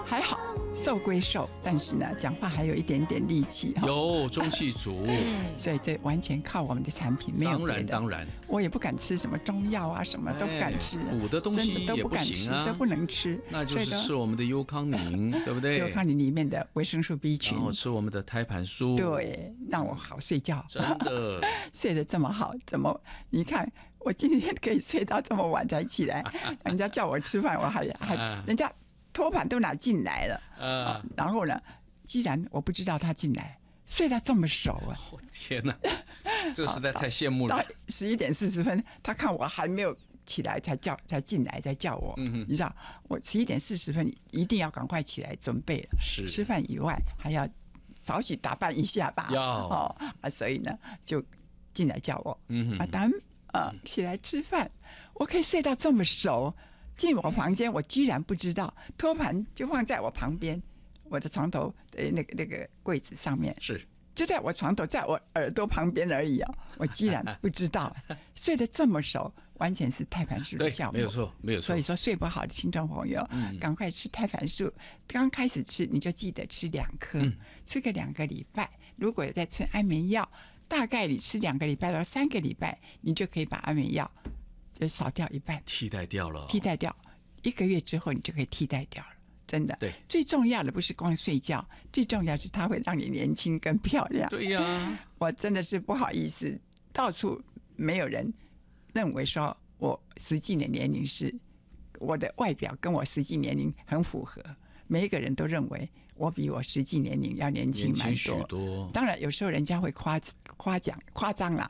还好。瘦归瘦，但是呢，讲话还有一点点力气。 有中气足， 所以这完全靠我们的产品，没有别的。 当然， 我也不敢吃什么中药啊，什么都不敢吃。 补的东西也不行啊， 都不能吃。 那就是吃我们的优康宁，对不对？ 优康宁里面的维生素 B 群， 然后吃我们的胎盘素， 对，让我好睡觉。 真的， 睡得这么好，怎么？你看我今天可以睡到这么晚才起来，人家叫我吃饭，我还人家。托盘都拿进来了，然后呢，既然我不知道他进来，睡得这么熟啊！ 天哪，这实在太羡慕了。 到11:40，他看我还没有起来，才进来，才叫我。你知道，我11:40一定要赶快起来准备了。 是吃饭以外，还要少许打扮一下吧。所以呢，就进来叫我。起来吃饭，我可以睡到这么熟。进我房间，我居然不知道，托盘就放在我旁边，我的床头的那个柜子上面， 是就在我床头，在我耳朵旁边而已我居然不知道，睡得这么熟，完全是胎盘素的效果， 没有错，没有错。 所以说睡不好的听众朋友，赶快吃胎盘素，刚开始吃你就记得吃2颗，吃个2个礼拜，如果有在吃安眠药，大概你吃2个礼拜到3个礼拜，你就可以把安眠药。就少掉一半， 替代掉 1个月之后你就可以替代掉了，真的。 对， 最重要的不是光睡觉，最重要是它会让你年轻更漂亮。 对呀， 我真的是不好意思，到处没有人认为说我实际的年龄是我的外表跟我实际年龄很符合。每一个人都认为我比我实际年龄要年轻蛮多。 多。 当然有时候人家会夸张啦，